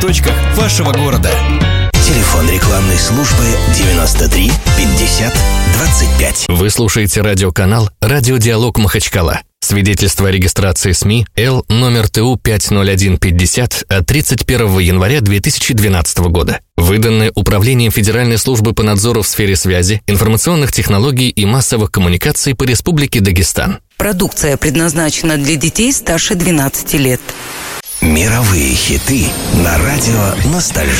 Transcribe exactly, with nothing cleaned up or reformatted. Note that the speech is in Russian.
точках вашего города. Телефон рекламной службы девяносто три пятьдесят двадцать пять. Вы слушаете радиоканал «Радиодиалог Махачкала». Свидетельство о регистрации СМИ Л номер Т У пять ноль один пятьдесят от тридцать первого января две тысячи двенадцатого года. Выданное Управлением Федеральной службы по надзору в сфере связи, информационных технологий и массовых коммуникаций по Республике Дагестан. Продукция предназначена для детей старше двенадцати лет. Мировые хиты на радио «Ностальжи».